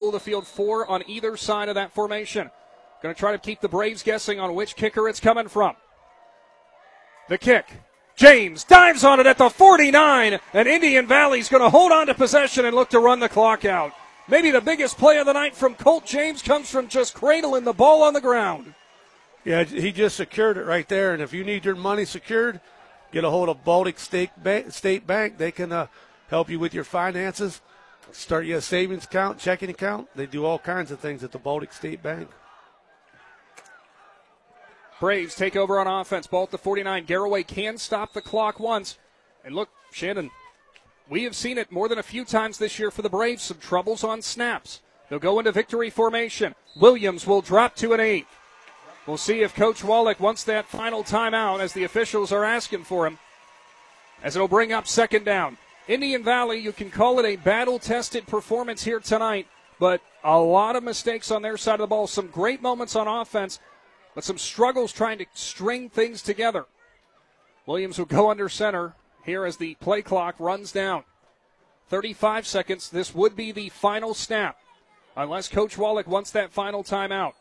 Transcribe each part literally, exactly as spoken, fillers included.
of the field, four on either side of that formation. Going to try to keep the Braves guessing on which kicker it's coming from. The kick. James dives on it at the forty-nine, and Indian Valley's going to hold on to possession and look to run the clock out. Maybe the biggest play of the night from Colt James comes from just cradling the ball on the ground. Yeah, he just secured it right there, and if you need your money secured, get a hold of Baltic State Bank. State Bank. They can uh, help you with your finances. Start you a savings account, checking account. They do all kinds of things at the Baltic State Bank. Braves take over on offense. Ball at the forty-nine. Garraway can stop the clock once. And look, Shannon, we have seen it more than a few times this year for the Braves. Some troubles on snaps. They'll go into victory formation. Williams will drop to an eight. We'll see if Coach Wallach wants that final timeout as the officials are asking for him, as it'll bring up second down. Indian Valley, you can call it a battle-tested performance here tonight, but a lot of mistakes on their side of the ball. Some great moments on offense, but some struggles trying to string things together. Williams will go under center here as the play clock runs down. thirty-five seconds. This would be the final snap, unless Coach Wallach wants that final timeout.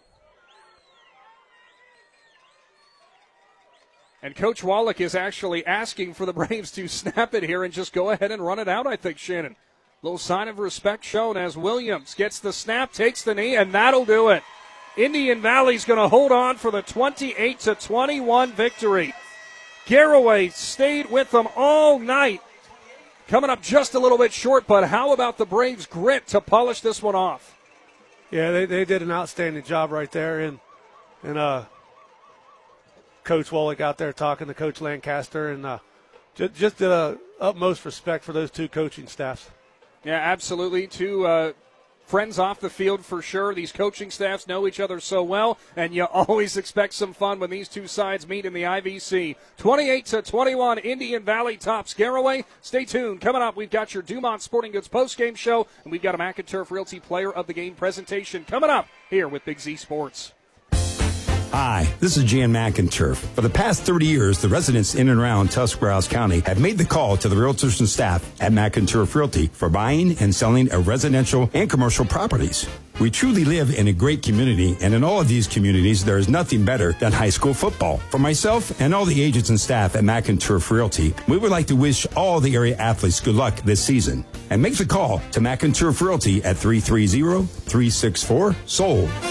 And Coach Wallach is actually asking for the Braves to snap it here and just go ahead and run it out, I think, Shannon. Little sign of respect shown as Williams gets the snap, takes the knee, and that'll do it. Indian Valley's going to hold on for the twenty-eight to twenty-one victory. Garraway stayed with them all night. Coming up just a little bit short, but how about the Braves' grit to polish this one off? Yeah, they, they did an outstanding job right there, and and uh, Coach Wallach out there talking to Coach Lancaster, and uh, just, just uh, utmost respect for those two coaching staffs. Yeah, absolutely. Two uh, friends off the field for sure. These coaching staffs know each other so well, and you always expect some fun when these two sides meet in the I V C. twenty-eight to twenty-one, Indian Valley tops Garraway. Stay tuned. Coming up, we've got your Dumont Sporting Goods postgame show, and we've got a McInturf Realty Player of the Game presentation coming up here with Big Z Sports. Hi, this is Jan McInturf. For the past thirty years, the residents in and around Tuscarawas County have made the call to the realtors and staff at McInturf Realty for buying and selling of residential and commercial properties. We truly live in a great community, and in all of these communities, there is nothing better than high school football. For myself and all the agents and staff at McInturf Realty, we would like to wish all the area athletes good luck this season. And make the call to McInturf Realty at three three zero, three six four, S O L D.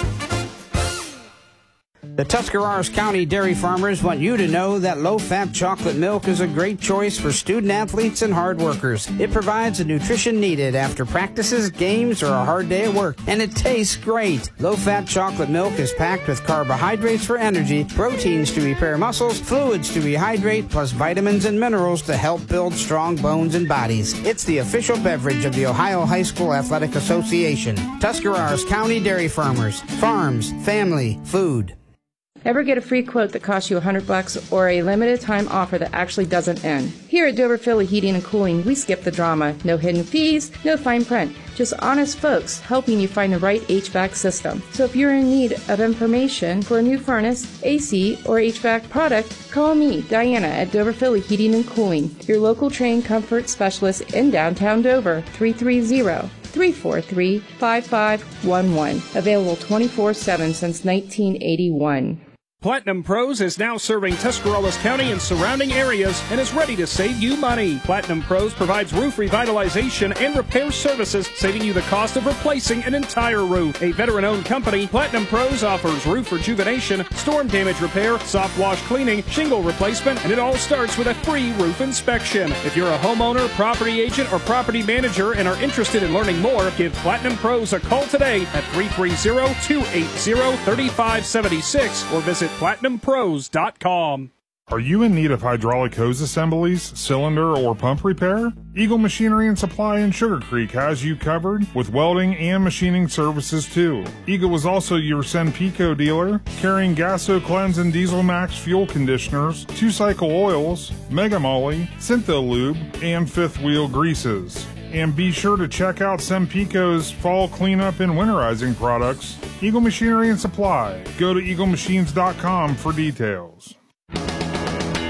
The Tuscarawas County dairy farmers want you to know that low-fat chocolate milk is a great choice for student athletes and hard workers. It provides the nutrition needed after practices, games, or a hard day at work, and it tastes great. Low-fat chocolate milk is packed with carbohydrates for energy, proteins to repair muscles, fluids to rehydrate, plus vitamins and minerals to help build strong bones and bodies. It's the official beverage of the Ohio High School Athletic Association. Tuscarawas County Dairy Farmers. Farms. Family. Food. Ever get a free quote that costs you one hundred bucks or a limited time offer that actually doesn't end? Here at Dover Philly Heating and Cooling, we skip the drama. No hidden fees, no fine print. Just honest folks helping you find the right H V A C system. So if you're in need of information for a new furnace, A C, or H V A C product, call me, Diana, at Dover Philly Heating and Cooling, your local trained comfort specialist in downtown Dover, three three zero, three four three, five five one one. Available twenty-four seven since nineteen eighty-one. Platinum Pros is now serving Tuscarawas County and surrounding areas and is ready to save you money. Platinum Pros provides roof revitalization and repair services, saving you the cost of replacing an entire roof. A veteran-owned company, Platinum Pros offers roof rejuvenation, storm damage repair, soft wash cleaning, shingle replacement, and it all starts with a free roof inspection. If you're a homeowner, property agent, or property manager and are interested in learning more, give Platinum Pros a call today at three three zero, two eight zero, three five seven six or visit platinum pros dot com. Are you in need of hydraulic hose assemblies, cylinder, or pump repair? Eagle Machinery and Supply in Sugar Creek has you covered with welding and machining services too. Eagle is also your Senpico dealer, carrying Gaso Cleanse and Diesel Max fuel conditioners, two-cycle oils, Mega Moly, Syntho Lube, and fifth wheel greases. And be sure to check out Senpico's fall cleanup and winterizing products. Eagle Machinery and Supply. Go to eagle machines dot com for details.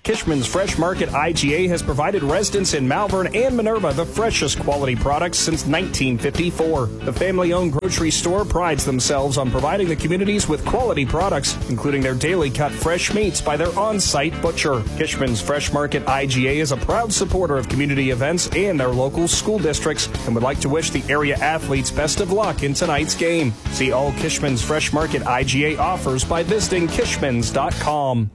Kishman's Fresh Market I G A has provided residents in Malvern and Minerva the freshest quality products since nineteen fifty-four. The family-owned grocery store prides themselves on providing the communities with quality products, including their daily cut fresh meats by their on-site butcher. Kishman's Fresh Market I G A is a proud supporter of community events and their local school districts and would like to wish the area athletes best of luck in tonight's game. See all Kishman's Fresh Market I G A offers by visiting kishmans dot com.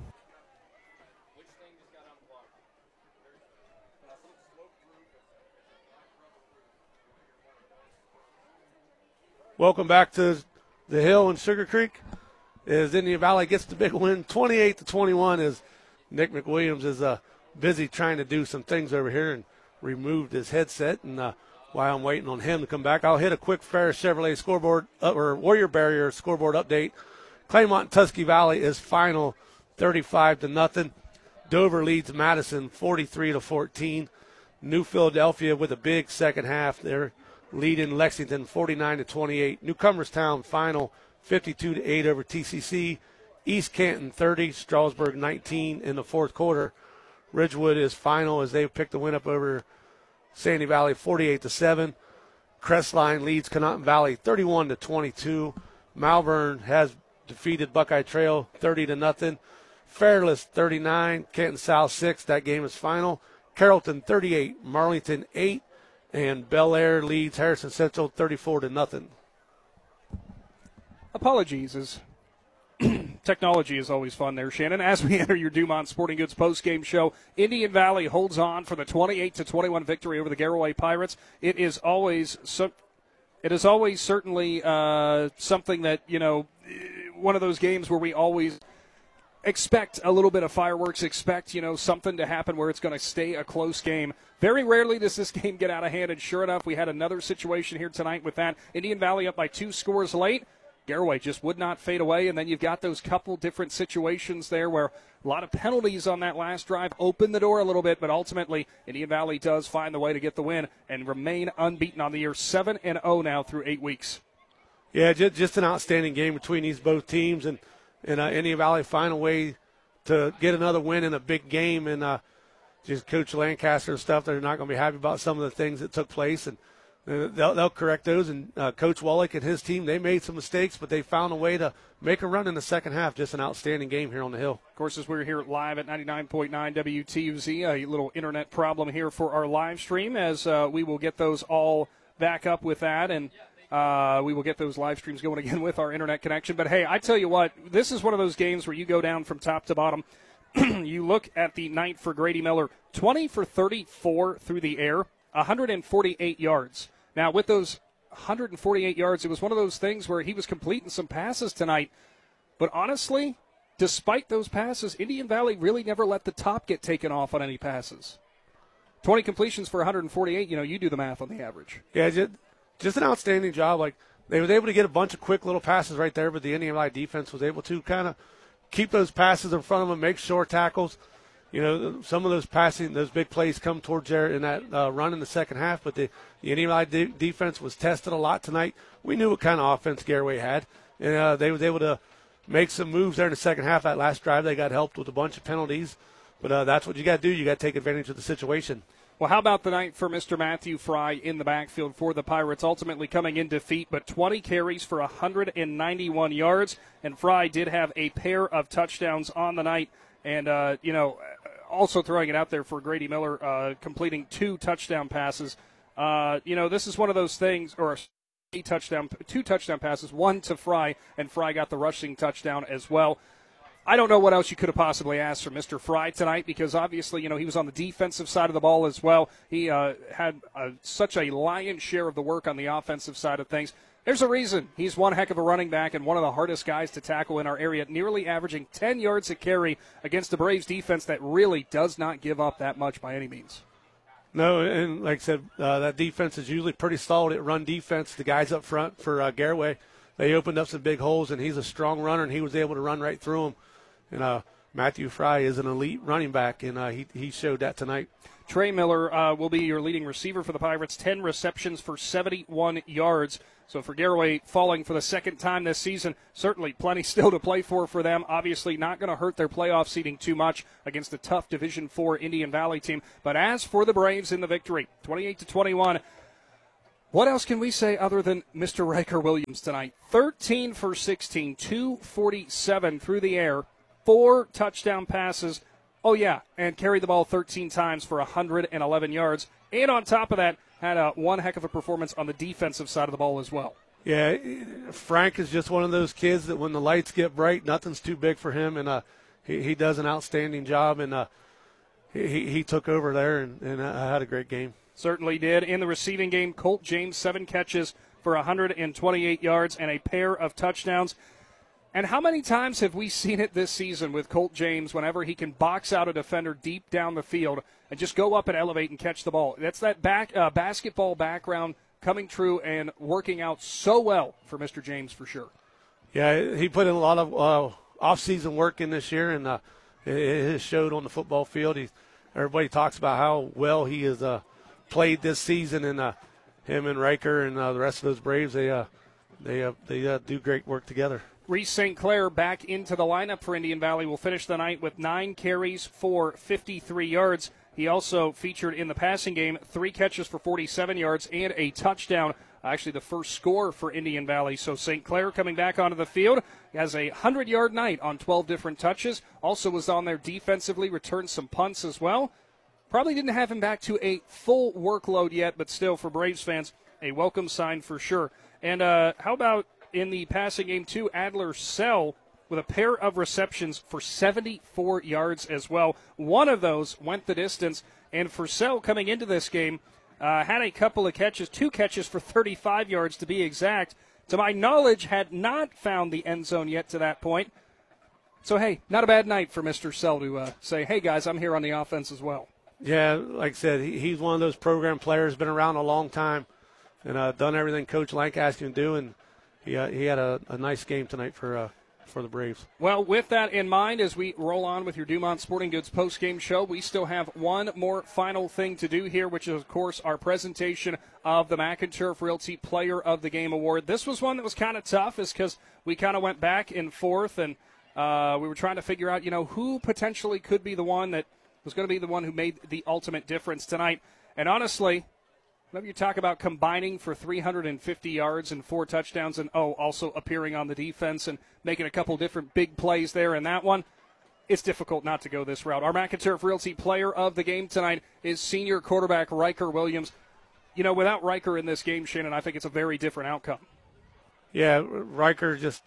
Welcome back to the Hill and Sugar Creek. As Indian Valley gets the big win, twenty-eight to twenty-one, as Nick McWilliams is uh, busy trying to do some things over here and removed his headset. And uh, while I'm waiting on him to come back, I'll hit a quick Ferris Chevrolet scoreboard uh, or Warrior Barrier scoreboard update. Claymont and Tusky Valley is final thirty-five to nothing. Dover leads Madison forty-three to fourteen. New Philadelphia with a big second half. They're leading Lexington forty-nine to twenty-eight. Newcomerstown final fifty-two to eight over T C C. East Canton thirty, Strasburg nineteen in the fourth quarter. Ridgewood is final as they picked the win up over Sandy Valley forty-eight to seven. Crestline leads Conotton Valley thirty-one to twenty-two. Malvern has defeated Buckeye Trail thirty to nothing. Fairless thirty-nine, Canton South six. That game is final. Carrollton thirty-eight, Marlington eight. And Bel Air leads Harrison Central thirty-four to nothing. Apologies, as technology is always fun there, Shannon. As we enter your Dumont Sporting Goods postgame show, Indian Valley holds on for the twenty-eight to twenty-one victory over the Garraway Pirates. It is always so, it is always certainly uh, something that, you know, one of those games where we always expect a little bit of fireworks, expect, you know, something to happen where it's going to stay a close game. Very rarely does this game get out of hand, and sure enough, we had another situation here tonight with that. Indian Valley up by two scores late. Garraway just would not fade away, and then you've got those couple different situations there where a lot of penalties on that last drive open the door a little bit, but ultimately Indian Valley does find the way to get the win and remain unbeaten on the year, seven and oh now through eight weeks. Yeah, just, just an outstanding game between these both teams, and, and uh, Indian Valley find a way to get another win in a big game, and uh, just Coach Lancaster and stuff, they're not going to be happy about some of the things that took place, and They'll, they'll correct those, and uh, Coach Wallach and his team, they made some mistakes, but they found a way to make a run in the second half. Just an outstanding game here on the Hill. Of course, as we're here live at ninety-nine point nine W T U Z, a little internet problem here for our live stream, as uh, we will get those all back up with that, and uh, we will get those live streams going again with our internet connection. But, hey, I tell you what, this is one of those games where you go down from top to bottom. You look at the night for Grady Miller, twenty for thirty-four through the air, one hundred forty-eight yards. Now, with those one hundred forty-eight yards, it was one of those things where he was completing some passes tonight. But honestly, despite those passes, Indian Valley really never let the top get taken off on any passes. twenty completions for one hundred forty-eight, you know, you do the math on the average. Yeah, just, just an outstanding job. Like, they were able to get a bunch of quick little passes right there, but the Indian Valley defense was able to kind of keep those passes in front of them, make short tackles. You know, some of those passing, those big plays come towards there in that uh, run in the second half, but the, the Indian Valley de- defense was tested a lot tonight. We knew what kind of offense Garraway had, and uh, they was able to make some moves there in the second half. That last drive, they got helped with a bunch of penalties, but uh, that's what you got to do. You got to take advantage of the situation. Well, how about the night for Mister Matthew Fry in the backfield for the Pirates, ultimately coming in defeat, but twenty carries for one hundred ninety-one yards, and Fry did have a pair of touchdowns on the night, and, uh, you know, also throwing it out there for Grady Miller, uh, completing two touchdown passes. Uh, you know, this is one of those things, or a touchdown, two touchdown passes, one to Fry, and Fry got the rushing touchdown as well. I don't know what else you could have possibly asked from Mister Fry tonight, because obviously, you know, he was on the defensive side of the ball as well. He uh, had uh, such a lion's share of the work on the offensive side of things. There's a reason he's one heck of a running back and one of the hardest guys to tackle in our area, nearly averaging ten yards a carry against the Braves defense that really does not give up that much by any means. No, and like I said, uh, that defense is usually pretty solid at run defense. The guys up front for uh, Garraway, they opened up some big holes, and he's a strong runner, and he was able to run right through them. And uh, Matthew Fry is an elite running back, and uh, he, he showed that tonight. Trey Miller uh, will be your leading receiver for the Pirates, ten receptions for seventy-one yards. So for Garaway falling for the second time this season, certainly plenty still to play for for them. Obviously not going to hurt their playoff seeding too much against a tough Division four Indian Valley team. But as for the Braves in the victory, twenty-eight to twenty-one, what else can we say other than Mister Riker Williams tonight? thirteen for sixteen, two forty-seven through the air, four touchdown passes. Oh, yeah, and carried the ball thirteen times for one hundred eleven yards. And on top of that, had a one heck of a performance on the defensive side of the ball as well. Yeah, Frank is just one of those kids that when the lights get bright, nothing's too big for him, and uh, he, he does an outstanding job, and uh, he, he took over there and, and uh, had a great game. Certainly did. In the receiving game, Colt James, seven catches for one hundred twenty-eight yards and a pair of touchdowns. And how many times have we seen it this season with Colt James whenever he can box out a defender deep down the field and just go up and elevate and catch the ball? That's that back uh, basketball background coming true and working out so well for Mister James for sure. Yeah, he put in a lot of uh, off-season work in this year, and uh, it, it showed on the football field. He, everybody talks about how well he has uh, played this season, and uh, him and Riker and uh, the rest of those Braves, they uh, they uh, they uh, do great work together. Reese Saint Clair back into the lineup for Indian Valley will finish the night with nine carries for fifty-three yards. He also featured in the passing game, three catches for forty-seven yards and a touchdown. Actually, the first score for Indian Valley. So Saint Clair coming back onto the field. He has a hundred-yard night on twelve different touches. Also was on there defensively, returned some punts as well. Probably didn't have him back to a full workload yet, but still, for Braves fans, a welcome sign for sure. And uh, how about in the passing game, too, Adler Sell with a pair of receptions for seventy-four yards as well. One of those went the distance, and Purcell coming into this game uh, had a couple of catches, two catches for thirty-five yards to be exact. To my knowledge, had not found the end zone yet to that point. So, hey, not a bad night for Mister Sell to uh, say, hey, guys, I'm here on the offense as well. Yeah, like I said, he, he's one of those program players, been around a long time, and uh, done everything Coach Lank asked him to do, and he, uh, he had a, a nice game tonight for uh, for the Braves. Well, with that in mind, as we roll on with your Dumont Sporting Goods post-game show, we still have one more final thing to do here, which is, of course, our presentation of the McInturf Realty Player of the Game Award. This was one that was kind of tough, is because we kind of went back and forth, and uh, we were trying to figure out, you know, who potentially could be the one that was going to be the one who made the ultimate difference tonight. And honestly, whenever you talk about combining for three hundred fifty yards and four touchdowns and, oh, also appearing on the defense and making a couple different big plays there in that one, it's difficult not to go this route. Our McInturf Realty Player of the Game tonight is senior quarterback Riker Williams. You know, without Riker in this game, Shannon, I think it's a very different outcome. Yeah, Riker just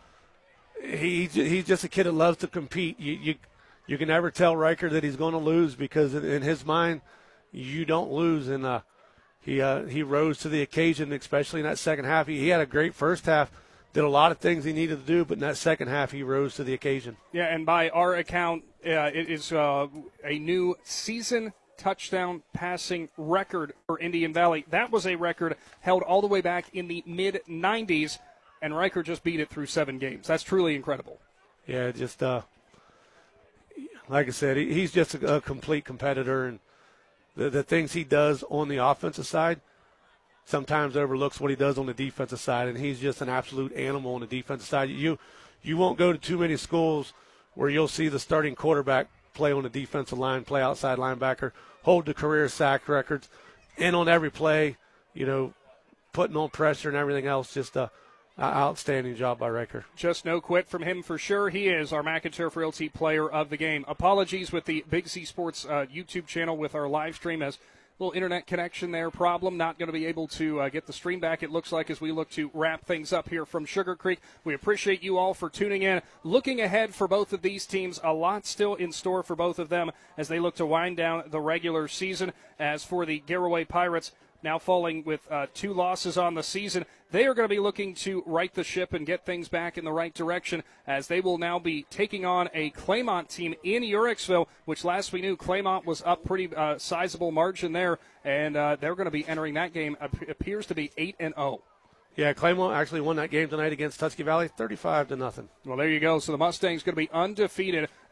he he's just a kid that loves to compete. You you, you can never tell Riker that he's going to lose because in, in his mind, you don't lose. And uh, he uh, he rose to the occasion, especially in that second half. He, he had a great first half, did a lot of things he needed to do, but in that second half, he rose to the occasion. Yeah, and by our account, uh, it is uh, a new season touchdown passing record for Indian Valley. That was a record held all the way back in the mid nineties, and Riker just beat it through seven games. That's truly incredible. Yeah, just uh, like I said, he, he's just a, a complete competitor, and the, the things he does on the offensive side sometimes overlooks what he does on the defensive side, and he's just an absolute animal on the defensive side. You you won't go to too many schools where you'll see the starting quarterback play on the defensive line, play outside linebacker, hold the career sack records, and on every play, you know, putting on pressure and everything else. Just a, a outstanding job by Riker. Just no quit from him for sure. He is our McInturf Realty Player of the Game. Apologies with the Big C Sports uh, YouTube channel with our live stream as little internet connection there problem. Not going to be able to uh, get the stream back, it looks like, as we look to wrap things up here from Sugar Creek. We appreciate you all for tuning in. Looking ahead for both of these teams, a lot still in store for both of them as they look to wind down the regular season. As for the Garaway Pirates, now falling with uh, two losses on the season, they are going to be looking to right the ship and get things back in the right direction as they will now be taking on a Claymont team in Uhrichsville, which last we knew Claymont was up pretty uh, sizable margin there, and uh, they're going to be entering that game. It appears to be eight and oh. Yeah, Claymont actually won that game tonight against Tusky Valley, thirty-five to nothing. Well, there you go. So the Mustangs going to be undefeated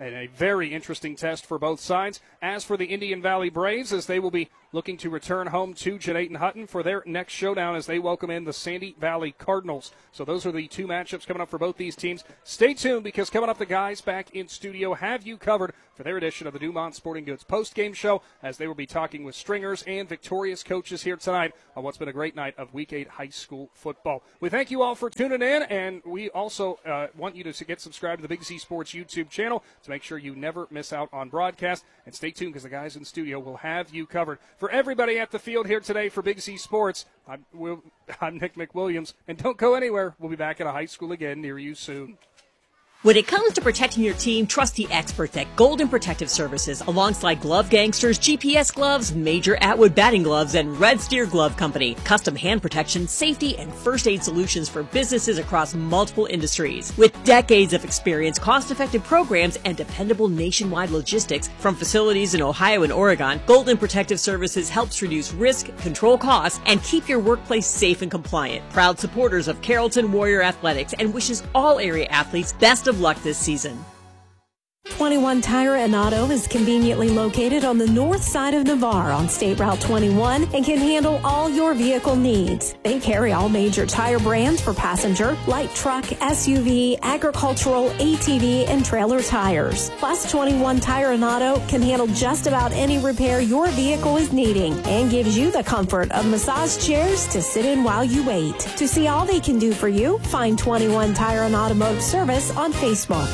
and a very interesting test for both sides. As for the Indian Valley Braves, as they will be looking to return home to Jeanette Hutton for their next showdown as they welcome in the Sandy Valley Cardinals. So those are the two matchups coming up for both these teams. Stay tuned, because coming up, the guys back in studio have you covered for their edition of the Dumont Sporting Goods post-game show, as they will be talking with Stringers and Victorious coaches here tonight on what's been a great night of Week eight high school football. We thank you all for tuning in, and we also uh, want you to get subscribed to the Big Z Sports YouTube channel to make sure you never miss out on broadcast. And stay tuned, because the guys in studio will have you covered. For everybody at the field here today for Big Z Sports, I'm, we'll, I'm Nick McWilliams, and don't go anywhere. We'll be back at a high school again near you soon. When it comes to protecting your team, trust the experts at Golden Protective Services alongside Glove Gangsters, G P S Gloves, Major Atwood Batting Gloves, and Red Steer Glove Company. Custom hand protection, safety, and first aid solutions for businesses across multiple industries. With decades of experience, cost-effective programs, and dependable nationwide logistics from facilities in Ohio and Oregon, Golden Protective Services helps reduce risk, control costs, and keep your workplace safe and compliant. Proud supporters of Carrollton Warrior Athletics and wishes all area athletes best of luck this season. twenty-one Tire and Auto is conveniently located on the north side of Navarre on State Route twenty-one and can handle all your vehicle needs. They carry all major tire brands for passenger, light truck, S U V, agricultural, A T V, and trailer tires. Plus, twenty-one Tire and Auto can handle just about any repair your vehicle is needing and gives you the comfort of massage chairs to sit in while you wait. To see all they can do for you, find twenty-one Tire and Automotive Service on Facebook.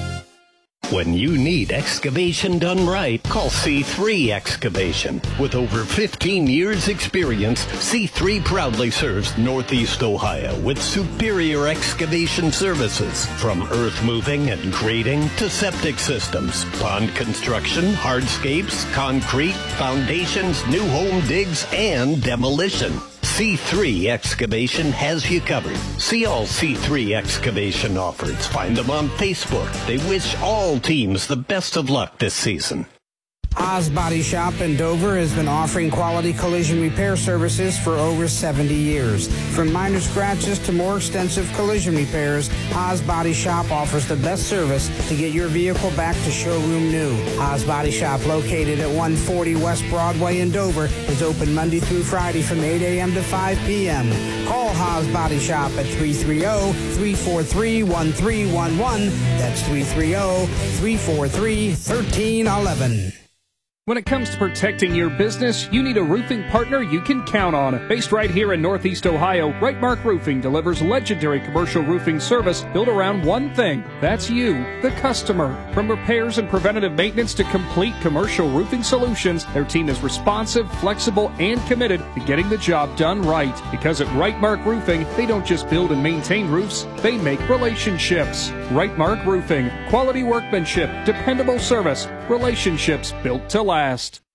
When you need excavation done right, call C three Excavation. With over fifteen years experience, C three proudly serves Northeast Ohio with superior excavation services. From earth moving and grading to septic systems, pond construction, hardscapes, concrete, foundations, new home digs, and demolition. C three Excavation has you covered. See all C three Excavation offers. Find them on Facebook. They wish all teams the best of luck this season. Oz Body Shop in Dover has been offering quality collision repair services for over seventy years. From minor scratches to more extensive collision repairs, Oz Body Shop offers the best service to get your vehicle back to showroom new. Oz Body Shop, located at one forty West Broadway in Dover, is open Monday through Friday from eight a.m. to five p.m. Call Oz Body Shop at three three zero, three four three, one three one one. That's three three zero, three four three, one three one one. When it comes to protecting your business, you need a roofing partner you can count on. Based right here in Northeast Ohio, Rightmark Roofing delivers legendary commercial roofing service built around one thing. That's you, the customer. From repairs and preventative maintenance to complete commercial roofing solutions, their team is responsive, flexible, and committed to getting the job done right. Because at Rightmark Roofing, they don't just build and maintain roofs, they make relationships. Rightmark Roofing, quality workmanship, dependable service, relationships built to last.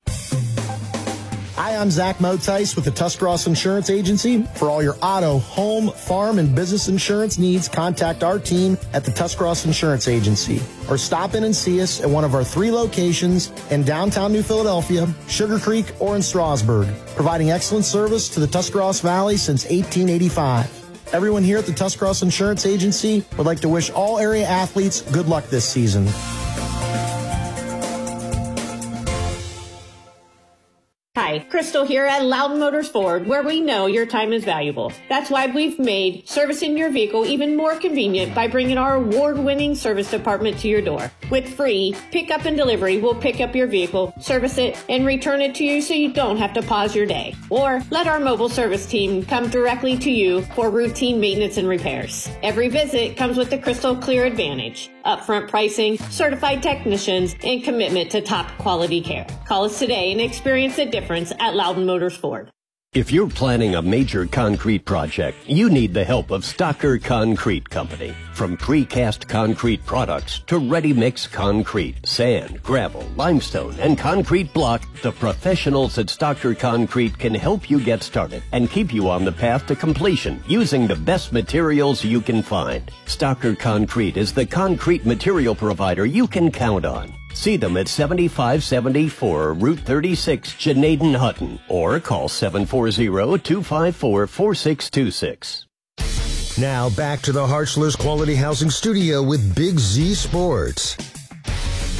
Hi, I'm Zach Motice with the Tuscarawas Insurance Agency. For all your auto, home, farm, and business insurance needs, contact our team at the Tuscarawas Insurance Agency. Or stop in and see us at one of our three locations in downtown New Philadelphia, Sugar Creek, or in Strasburg, providing excellent service to the Tuscarawas Valley since eighteen eighty-five. Everyone here at the Tuscarawas Insurance Agency would like to wish all area athletes good luck this season. Hi, Crystal here at Loudon Motors Ford, where we know your time is valuable. That's why we've made servicing your vehicle even more convenient by bringing our award-winning service department to your door. With free pickup and delivery, we'll pick up your vehicle, service it, and return it to you so you don't have to pause your day. Or let our mobile service team come directly to you for routine maintenance and repairs. Every visit comes with the Crystal Clear Advantage, upfront pricing, certified technicians, and commitment to top quality care. Call us today and experience the difference at Loudon Motors Ford. If you're planning a major concrete project, you need the help of Stocker Concrete Company. From precast concrete products to ready-mix concrete, sand, gravel, limestone, and concrete block, the professionals at Stocker Concrete can help you get started and keep you on the path to completion using the best materials you can find. Stocker Concrete is the concrete material provider you can count on. See them at seventy-five seventy-four Route thirty-six, Jeanette Hutton, or call seven four zero, two five four, four six two six. Now back to the Hartzler's Quality Housing Studio with Big Z Sports.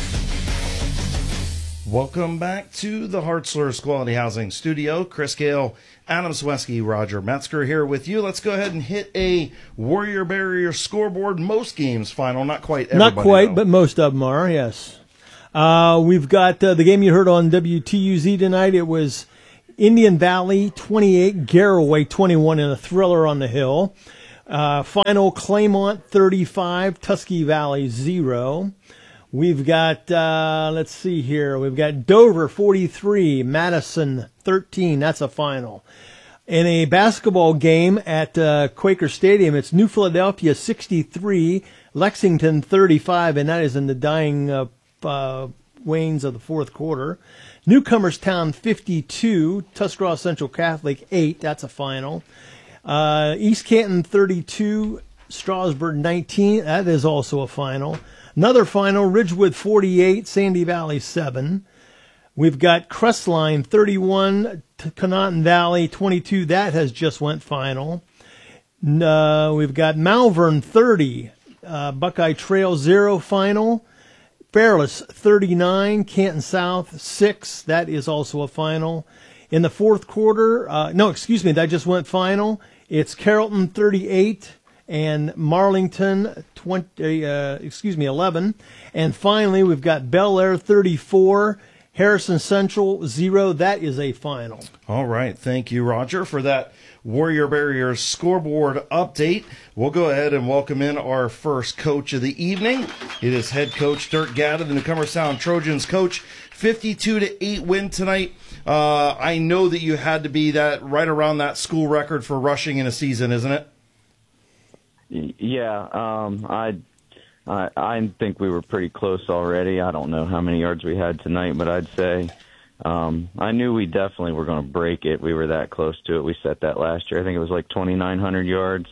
Welcome back to the Hartzler's Quality Housing Studio. Chris Gale, Adam Swesky, Roger Metzger here with you. Let's go ahead and hit a Warrior Barrier scoreboard. Most games final, not quite everybody. Not quite, though. but most of them are, yes. Uh, we've got uh, the game you heard on W T U Z tonight. It was Indian Valley twenty-eight, Garraway twenty-one in a thriller on the hill. Uh, final Claymont thirty-five, Tusky Valley zero. We've got, uh, let's see here, we've got Dover forty-three, Madison thirteen, that's a final. In a basketball game at uh, Quaker Stadium, it's New Philadelphia sixty-three, Lexington thirty-five, and that is in the dying uh, uh, wanes of the fourth quarter. Newcomerstown fifty-two, Tuscarawas Central Catholic eight, that's a final. Uh, East Canton thirty-two, Strasburg nineteen, that is also a final. Another final, Ridgewood forty-eight, Sandy Valley seven. We've got Crestline thirty-one, Conotton Valley twenty-two. That has just went final. Uh, we've got Malvern thirty, uh, Buckeye Trail zero final. Fairless thirty-nine, Canton South six. That is also a final. In the fourth quarter, uh, no, excuse me, that just went final. It's Carrollton thirty-eight. And Marlington, twenty, uh, excuse me, eleven. And finally, we've got Bel Air thirty-four, Harrison Central zero. That is a final. All right. Thank you, Roger, for that Warrior Barrier scoreboard update. We'll go ahead and welcome in our first coach of the evening. It is head coach Dirk Gatta, the Newcomer Sound Trojans coach. fifty-two to eight win tonight. Uh, I know that you had to be that right around that school record for rushing in a season, isn't it? Yeah, um, I, I I think we were pretty close already. I don't know how many yards we had tonight, but I'd say um, I knew we definitely were going to break it. We were that close to it. We set that last year. I think it was like twenty-nine hundred yards.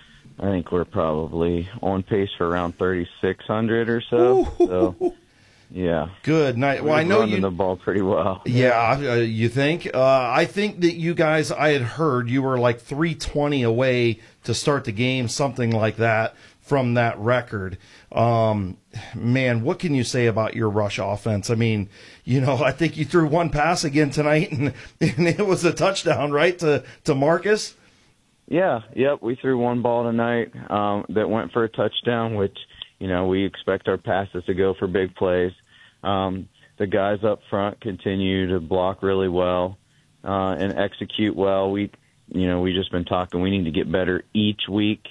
I think we're probably on pace for around thirty-six hundred or so. So, yeah. Good night. Well, We're I know running you the ball pretty well. Yeah, uh, you think? Uh, I think that you guys, I had heard you were like three twenty away to start the game, something like that, from that record. Um, man, what can you say about your rush offense? I mean, you know, I think you threw one pass again tonight, and, and it was a touchdown, right, to, to Marcus? Yeah, yep. We threw one ball tonight um, that went for a touchdown, which, you know, we expect our passes to go for big plays. Um, the guys up front continue to block really well uh, and execute well. We, you know, we just been talking. We need to get better each week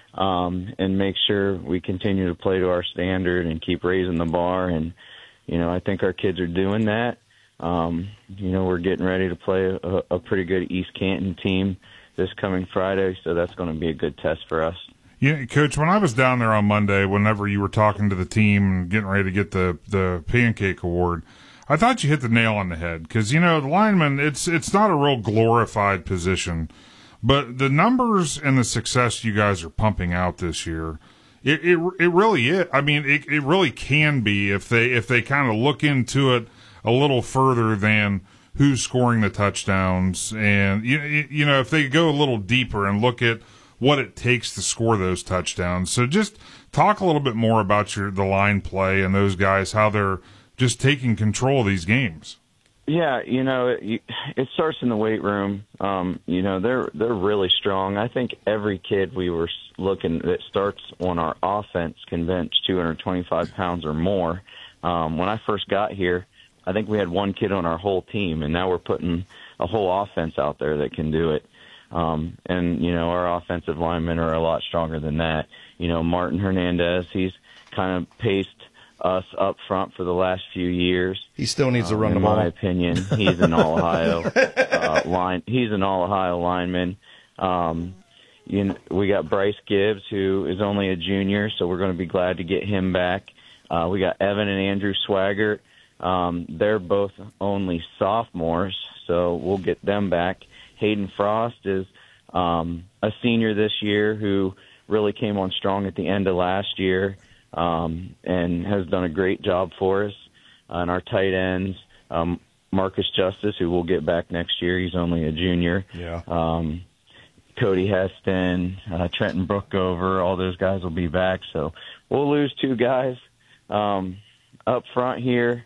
um, and make sure we continue to play to our standard and keep raising the bar. And, you know, I think our kids are doing that. Um, you know, we're getting ready to play a, a pretty good East Canton team this coming Friday, so that's going to be a good test for us. Yeah, Coach, when I was down there on Monday, whenever you were talking to the team and getting ready to get the, the pancake award, I thought you hit the nail on the head because, you know, the lineman, it's it's not a real glorified position, but the numbers and the success you guys are pumping out this year, it it, it really is. I mean, it, it really can be if they if they kind of look into it a little further than who's scoring the touchdowns, and you you know if they go a little deeper and look at what it takes to score those touchdowns. So just talk a little bit more about your the line play and those guys, how they're just taking control of these games. Yeah, you know, it, it starts in the weight room. Um, you know, they're they're really strong. I think every kid we were looking that starts on our offense can bench two hundred twenty-five pounds or more. Um, when I first got here, I think we had one kid on our whole team, and now we're putting a whole offense out there that can do it. Um, and, you know, our offensive linemen are a lot stronger than that. You know, Martin Hernandez, he's kind of paced us up front for the last few years. He still needs to um, run the in ball. In my opinion, he's an All-Ohio uh, line. He's an All-Ohio lineman. Um, you know, we got Bryce Gibbs, who is only a junior, so we're going to be glad to get him back. Uh, we got Evan and Andrew Swaggart. Um, they're both only sophomores, so we'll get them back. Hayden Frost is um, a senior this year who really came on strong at the end of last year um, and has done a great job for us. Uh, and our tight ends, um, Marcus Justice, who we'll get back next year. He's only a junior. Yeah. Um, Cody Heston, uh, Trenton Brookover, all those guys will be back. So we'll lose two guys um, up front here.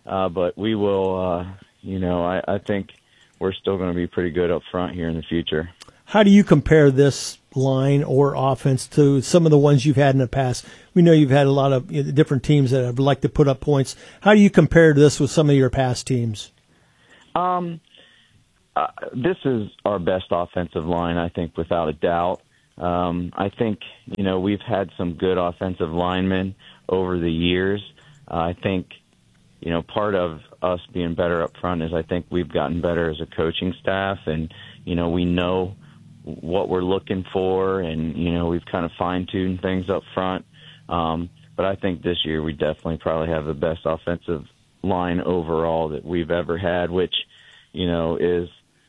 uh, but we will. Uh, you know, I, I think we're still going to be pretty good up front here in the future. How do you compare this line or offense to some of the ones you've had in the past? We know you've had a lot of different teams that have liked to put up points. How do you compare this with some of your past teams? Um, uh, this is our best offensive line, I think, without a doubt. Um, I think, you know, we've had some good offensive linemen over the years. Uh, I think, you know, part of us being better up front is I think we've gotten better as a coaching staff, and, you know, we know what we're looking for, and, you know, we've kind of fine-tuned things up front. Um, but I think this year we definitely probably have the best offensive line overall that we've ever had, which, you know, is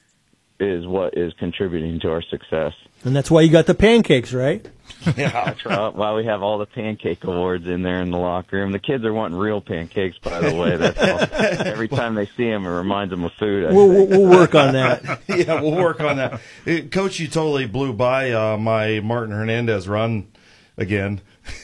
is what is contributing to our success. And that's why you got the pancakes, right? Yeah, that's right. Why we have all the pancake awards in there in the locker room. The kids are wanting real pancakes, by the way. That's all. Every time they see them, it reminds them of food. I We'll, think. we'll work on that. Yeah, we'll work on that. Uh, Coach, you totally blew by uh, my Martin Hernandez run again.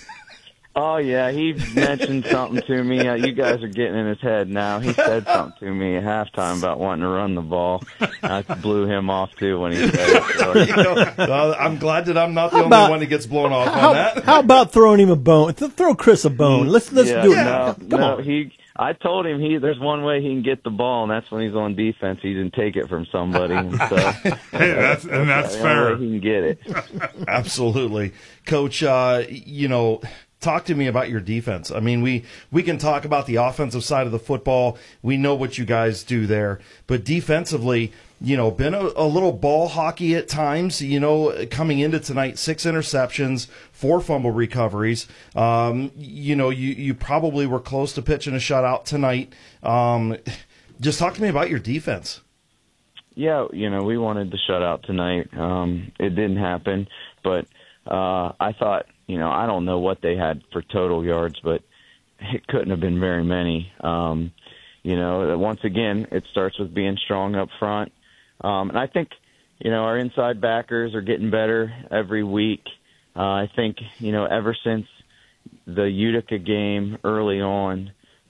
Oh, yeah, he mentioned something to me. Uh, you guys are getting in his head now. He said something to me at halftime about wanting to run the ball. I blew him off, too, when he said it. So. You know, uh, I'm glad that I'm not the How only about- one that gets blown off How, on that. how about throwing him a bone? Th- Throw Chris a bone. Let's let's yeah, do it. No, Come no, on. he. I told him he. There's one way he can get the ball, and that's when he's on defense. He didn't take it from somebody. And so, Hey, that's and that's the only fair. way he can get it. Absolutely. Coach, uh, you know, talk to me about your defense. I mean, we, we can talk about the offensive side of the football. We know what you guys do there. But defensively, you know, been a, a little ball hockey at times, you know, coming into tonight, six interceptions, four fumble recoveries. Um, you know, you, you probably were close to pitching a shutout tonight. Um, just talk to me about your defense. Yeah, you know, we wanted the shutout tonight. Um, it didn't happen, but uh, I thought, you know, I don't know what they had for total yards, but it couldn't have been very many. Um, you know, once again, it starts with being strong up front. Um, and I think, you know, our inside backers are getting better every week. Uh, I think, you know, ever since the Utica game early on,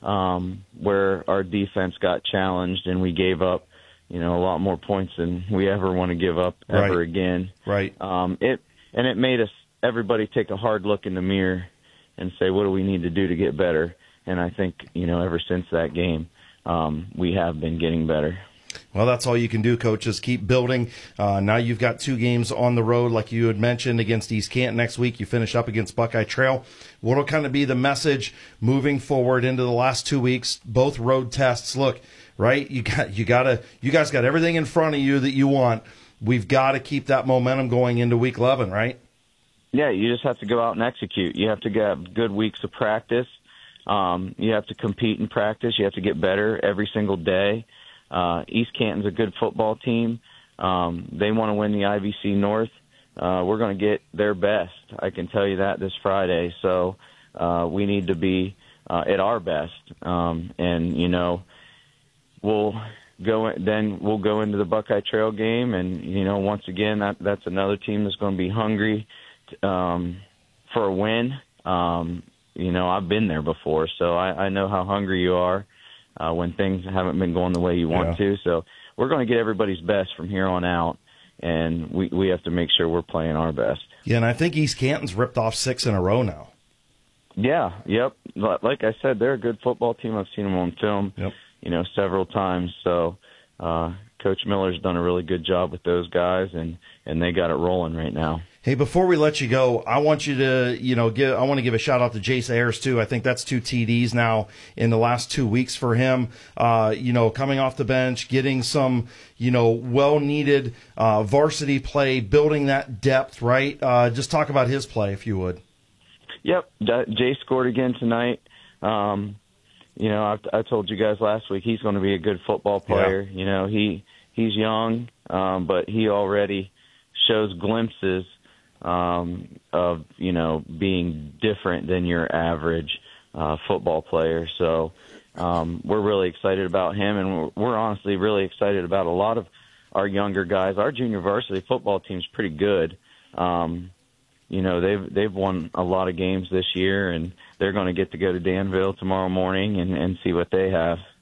um, where our defense got challenged and we gave up, you know, a lot more points than we ever want to give up ever Right. again. Right. Um, it and it made us everybody take a hard look in the mirror and say, what do we need to do to get better? And I think, you know, ever since that game, um, we have been getting better. Well, that's all you can do, Coach, is keep building. Uh, now you've got two games on the road, like you had mentioned, against East Canton next week. You finish up against Buckeye Trail. What will kind of be the message moving forward into the last two weeks? Both road tests. Look, right? You got you got to you guys got everything in front of you that you want. We've got to keep that momentum going into week eleven, right? Yeah, you just have to go out and execute. You have to get good weeks of practice. Um, you have to compete in practice. You have to get better every single day. Uh, East Canton's a good football team. Um, they want to win the I V C North. Uh, we're going to get their best. I can tell you that this Friday. So uh, we need to be uh, at our best. Um, and, you know, we'll go in, then we'll go into the Buckeye Trail game. And, you know, once again, that, that's another team that's going to be hungry um, for a win. Um, you know, I've been there before, so I, I know how hungry you are. Uh, when things haven't been going the way you want Yeah. to. So we're going to get everybody's best from here on out, and we, we have to make sure we're playing our best. Yeah, and I think East Canton's ripped off six in a row now. Yeah, yep. Like I said, they're a good football team. I've seen them on film, yep. you know, several times. So uh, Coach Miller's done a really good job with those guys, and, and they got it rolling right now. Hey, before we let you go, I want you to, you know, give, I want to give a shout out to Jace Ayers too. I think that's two T Ds now in the last two weeks for him. Uh, you know, coming off the bench, getting some, you know, well needed, uh, varsity play, building that depth, right? Uh, just talk about his play if you would. Yep. Jay scored again tonight. Um, you know, I, I told you guys last week, he's going to be a good football player. Yeah. You know, he, he's young, um, but he already shows glimpses Um, of, you know, being different than your average uh, football player. So um, we're really excited about him, and we're, we're honestly really excited about a lot of our younger guys. Our junior varsity football team's pretty good. Um, you know, they've they've won a lot of games this year, and they're going to get to go to Danville tomorrow morning and, and see what they have.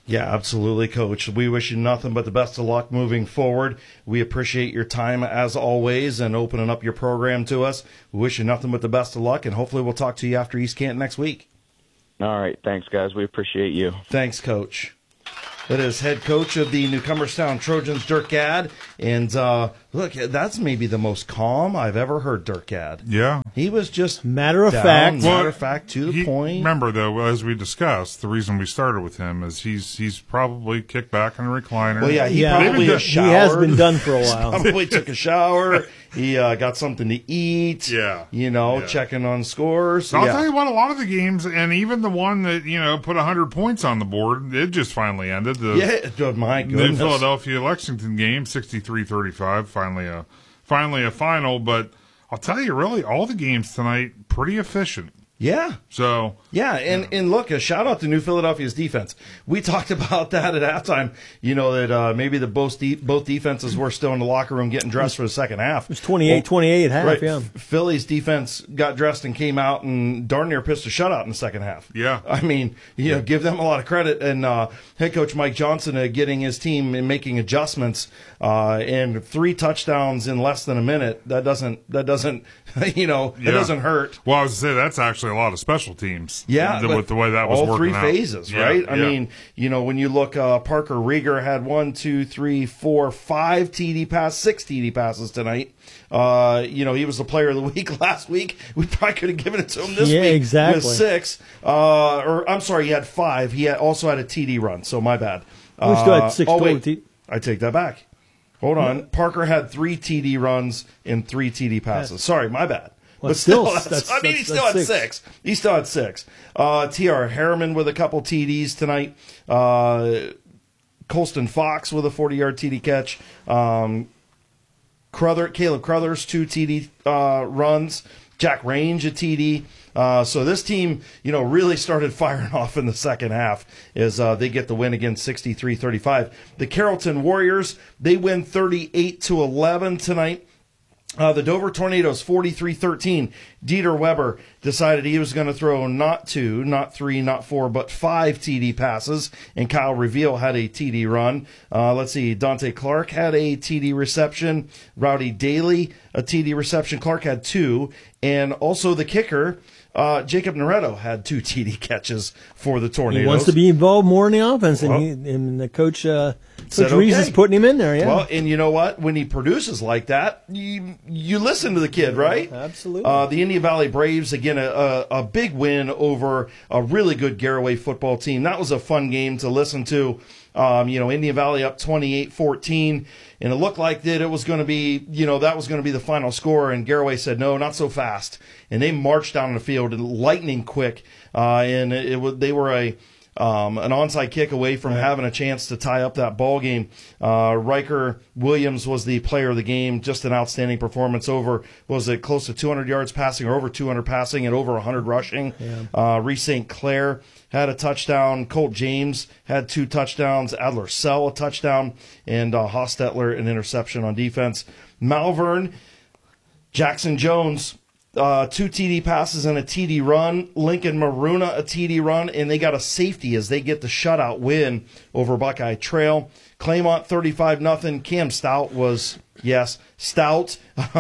Yeah, absolutely, Coach. We wish you nothing but the best of luck moving forward. We appreciate your time as always and opening up your program to us. We wish you nothing but the best of luck, and hopefully we'll talk to you after East Canton next week. All right. Thanks, guys. We appreciate you. Thanks, Coach. That is head coach of the Newcomerstown Trojans, Dirk Gadd. And uh, look, that's maybe the most calm I've ever heard Dirk Gadd. Yeah. He was just matter of down, fact. Matter Well, of fact, to the he- point. Remember, though, as we discussed, the reason we started with him is he's he's probably kicked back in a recliner. Well, yeah, he Yeah, probably Maybe showered. he has been done for a while. Probably took a shower. He uh, got something to eat. Yeah. You know, Yeah. checking on scores. So I'll yeah. tell you what, a lot of the games, and even the one that, you know, put one hundred points on the board, it just finally ended. The, Yeah, oh, my the goodness. Philadelphia-Lexington game, sixty-three thirty-five, finally a, finally a final. But I'll tell you, really, all the games tonight, pretty efficient. Yeah. So Yeah, and, and look, a shout out to New Philadelphia's defense. We talked about that at halftime, you know, that uh, maybe the both, de- both defenses were still in the locker room getting dressed for the second half. It was twenty-eight twenty-eight at half, Right. yeah. Philly's defense got dressed and came out and darn near pissed a shutout in the second half. Yeah. I mean, you know, give them a lot of credit. And uh, head coach Mike Johnson uh, getting his team and making adjustments uh, and three touchdowns in less than a minute. That doesn't, that doesn't, you know, that Yeah. doesn't hurt. Well, I was going to say, that's actually a lot of special teams. Yeah, the, but with the way that was all working three out. phases, Yeah, right? I yeah. mean, you know, when you look, uh, Parker Rieger had one, two, three, four, five T D passes, six T D passes tonight. Uh, you know, he was the player of the week last week. We probably could have given it to him this Yeah, week exactly. with six. Uh, or I'm sorry, he had five. He had, also had a T D run, so my bad. We still had Uh, six oh, total wait, T- I take that back. Hold on. Parker had three T D runs and three T D passes. Sorry, my bad. Well, but still, still, that's, that's- I mean, he that's- still that's had six. six. He still had six. Uh, T R Harriman with a couple T Ds tonight. Uh, Colston Fox with a forty-yard T D catch. Um, Crother, Caleb Crothers, two T D uh, runs. Jack Range, a T D. Uh, so this team, you know, really started firing off in the second half as uh, they get the win again, sixty-three thirty-five. The Carrollton Warriors, they win thirty-eight to eleven tonight. Uh, the Dover Tornadoes, forty-three thirteen. Dieter Weber decided he was going to throw not two, not three, not four, but five T D passes, and Kyle Reveal had a T D run. Uh, let's see, Dante Clark had a T D reception. Rowdy Daly, a T D reception. Clark had two. And also the kicker, uh, Jacob Noretto, had two T D catches for the Tornadoes. He wants to be involved more in the offense, and, Well, he, and the coach, uh, said Coach Reeves okay. is putting him in there. Yeah, Well, and you know what? When he produces like that, you you listen to the kid, right? Absolutely. Uh, the Indian Valley Braves, again, a, a, a big win over a really good Garaway football team. That was a fun game to listen to. Um, you know, Indian Valley up twenty-eight fourteen, and it looked like that it was going to be, you know, that was going to be the final score, and Garaway said, no, not so fast. And they marched down the field lightning quick, uh, and it, it was, they were a, Um, an onside kick away from having a chance to tie up that ball game. Uh, Riker Williams was the player of the game. Just an outstanding performance. Over, was it close to two hundred yards passing, or over two hundred passing, and over one hundred rushing. Yeah. Uh, Reese Saint Clair had a touchdown. Colt James had two touchdowns. Adler Sell a touchdown, and uh, Hostetler an interception on defense. Malvern, Jackson Jones, Uh, two T D passes and a T D run. Lincoln Maruna, a T D run, and they got a safety as they get the shutout win over Buckeye Trail. Claymont thirty-five nothing. Cam Stout was, yes, Stout.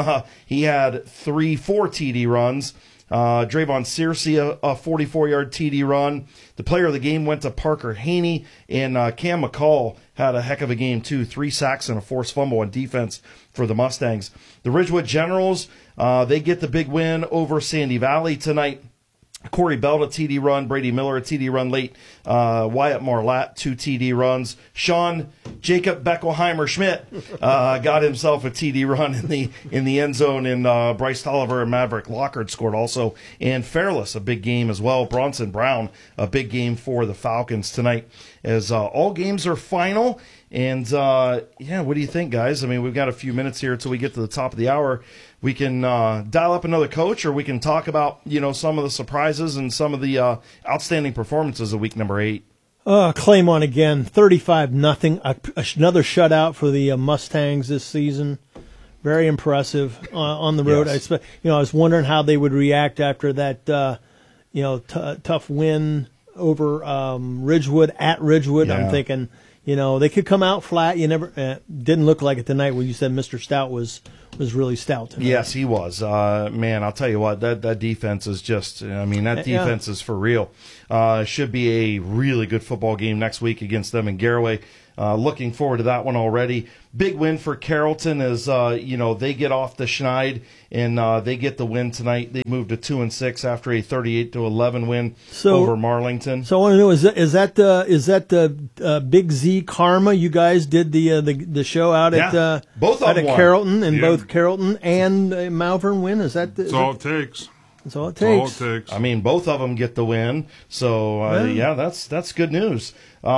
He had three, four T D runs. Uh, Drayvon Searcy, a, a forty-four-yard T D run. The player of the game went to Parker Haney, and uh, Cam McCall had a heck of a game, too. Three sacks and a forced fumble on defense for the Mustangs. The Ridgewood Generals, uh, they get the big win over Sandy Valley tonight. Corey Belt, a T D run. Brady Miller, a T D run late. Uh, Wyatt Marlatt, two T D runs. Sean Jacob Beckelheimer Schmidt uh, got himself a T D run in the in the end zone, and uh, Bryce Tolliver and Maverick Lockard scored also. And Fairless, a big game as well. Bronson Brown, a big game for the Falcons tonight, as uh, all games are final. And, uh, yeah, what do you think, guys? I mean, we've got a few minutes here until we get to the top of the hour. We can uh, dial up another coach, or we can talk about, you know, some of the surprises and some of the uh, outstanding performances of week number eight. Uh, Claymont again, thirty-five nothing. Another shutout for the uh, Mustangs this season. Very impressive uh, on the road. Yes. I, you know, I was wondering how they would react after that, uh, you know, t- tough win over um, Ridgewood at Ridgewood. Yeah. I'm thinking, you know, they could come out flat. You never uh, didn't look like it tonight when you said Mister Stout was was really stout tonight. Yes, he was. Uh, man, I'll tell you what, that, that defense is just, I mean, that Yeah. defense is for real. Uh, should be a really good football game next week against them in Garaway. Uh, looking forward to that one already. Big win for Carrollton as, uh, you know, they get off the schneid and uh, they get the win tonight. They moved to two and six after a thirty-eight to eleven win So- over Marlington. So I want to know is that is that the is that the uh, Big Z Karma? You guys did the uh, the the show out at Yeah. uh, Both of out them at won. Carrollton, and Yeah. both Carrollton and uh, Malvern win. Is that the, That's is all that- it takes. That's all it That's all takes. it takes. I mean, both of them get the win. So, uh, Yeah. yeah, that's that's good news.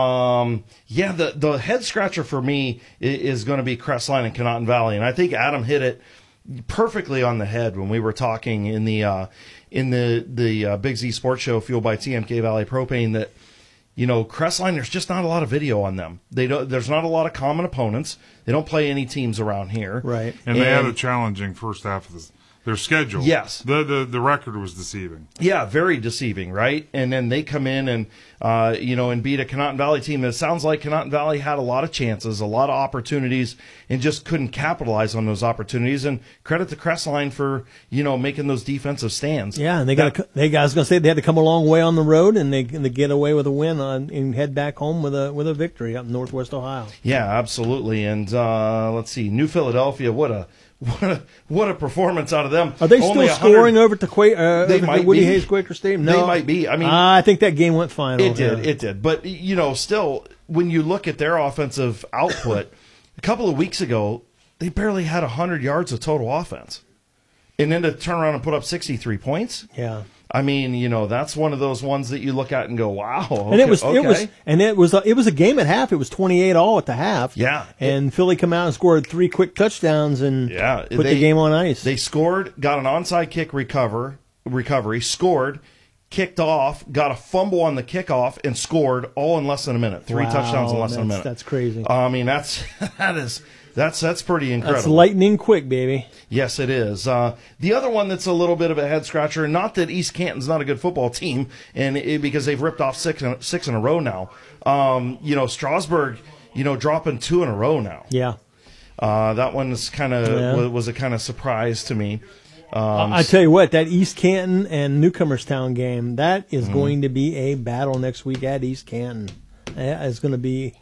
Um, yeah, the, the head scratcher for me is, is going to be Crestline and Conotton Valley. And I think Adam hit it perfectly on the head when we were talking in the uh, in the, the uh, Big Z Sports Show, fueled by T M K Valley Propane, that, you know, Crestline, there's just not a lot of video on them. They don't. There's not a lot of common opponents. They don't play any teams around here. Right. And they had a challenging first half of the, their schedule. Yes. The, the the record was deceiving. Yeah, very deceiving, right? And then they come in and, uh, you know, and beat a Conotton Valley team that sounds like Conotton Valley had a lot of chances, a lot of opportunities, and just couldn't capitalize on those opportunities. And credit to Crestline for, you know, making those defensive stands. Yeah, and they got to, they guys going to say they had to come a long way on the road, and they and they get away with a win on and head back home with a with a victory up in Northwest Ohio. Yeah, absolutely. And uh, let's see, New Philadelphia, what a what a what a performance out of them. Are they Only still one hundred scoring over at the, Qua- uh, They over might the Woody be. Hayes Quaker Stadium? They No, might be. I mean, I think that game went final. It did, yeah. it did. But, you know, still, when you look at their offensive output, a couple of weeks ago, they barely had one hundred yards of total offense. And then to turn around and put up sixty-three points? Yeah. I mean, you know, that's one of those ones that you look at and go, wow. Okay, And it was okay. it was and it was a, it was a game at half. It was twenty-eight all at the half. Yeah. And Philly come out and scored three quick touchdowns and Yeah, put they- the game on ice. They scored, got an onside kick recover, recovery, scored, kicked off, got a fumble on the kickoff, and scored all in less than a minute. Three Wow, touchdowns in less than a that's- minute. that's crazy. I mean, that's that is that's that's pretty incredible. That's lightning quick, baby. Yes, it is. Uh, the other one that's a little bit of a head scratcher, and not that East Canton's not a good football team, and it, because they've ripped off six in, six in a row now. Um, you know, Strasburg, you know, dropping two in a row now. Yeah. Uh, that one is kind of Yeah. was, was a kind of surprise to me. Um, I tell you what, that East Canton and Newcomerstown game, that is Mhm. going to be a battle next week at East Canton. That is going to be